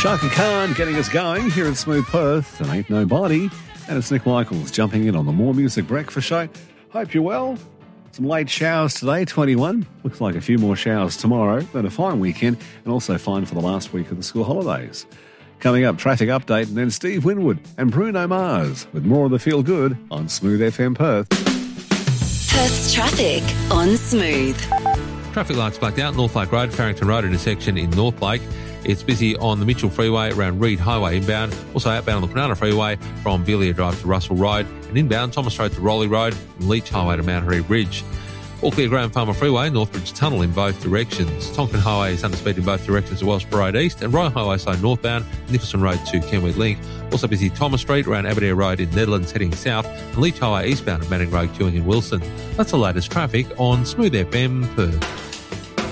Shaka Khan getting us going here in Smooth Perth. And ain't nobody. And it's Nick Michaels jumping in on the More Music Breakfast Show. Hope you're well. Some late showers today, 21. Looks like a few more showers tomorrow. Then a fine weekend and also fine for the last week of the school holidays. Coming up, traffic update and then Steve Winwood and Bruno Mars with more of the Feel Good on Smooth FM Perth. Perth's traffic on Smooth. Traffic lights blacked out, North Lake Road, Farrington Road intersection in North Lake. It's busy on the Mitchell Freeway around Reed Highway inbound, also outbound on the Kwinana Freeway from Velia Drive to Russell Road, and inbound Thomas Road to Rowley Road and Leach Highway to Mount Harry Ridge. All clear Graham Farmer Freeway, Northbridge Tunnel in both directions. Tonkin Highway is under speed in both directions as well as Road East, and Royal Highway side northbound, Nicholson Road to Kenwood Link. Also busy Thomas Street around Aberdare Road in Netherlands heading south, and Leach Highway eastbound at Manning Road queuing in Wilson. That's the latest traffic on Smooth FM Perth.